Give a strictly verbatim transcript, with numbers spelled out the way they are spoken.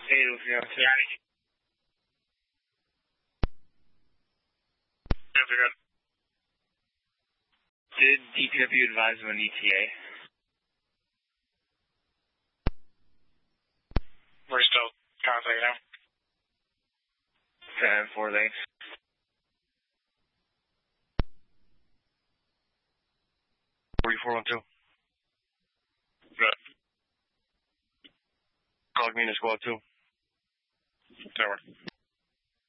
Hey, Lucio. Yeah. Yeah, they're good. Did D P W advise of an E T A? We're still contacting them. ten four, thanks. forty-four one two. Good. Cogmina Squad two. Tower.